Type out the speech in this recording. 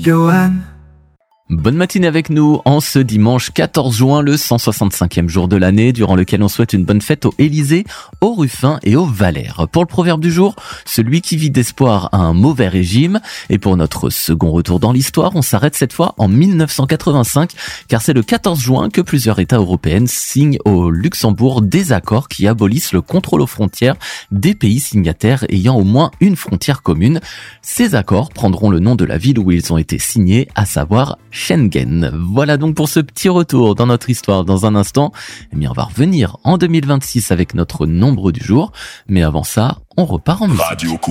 Johan. Bonne matinée avec nous en ce dimanche 14 juin, le 165e jour de l'année, durant lequel on souhaite une bonne fête aux Élysées, aux Ruffins et aux Valères. Pour le proverbe du jour, celui qui vit d'espoir a un mauvais régime. Et pour notre second retour dans l'histoire, on s'arrête cette fois en 1985, car c'est le 14 juin que plusieurs États européens signent au Luxembourg des accords qui abolissent le contrôle aux frontières des pays signataires ayant au moins une frontière commune. Ces accords prendront le nom de la ville où ils ont été signés, à savoir Schengen. Voilà donc pour ce petit retour dans notre histoire. Dans un instant, on va revenir en 2026 avec notre nombre du jour. Mais avant ça, on repart en musique.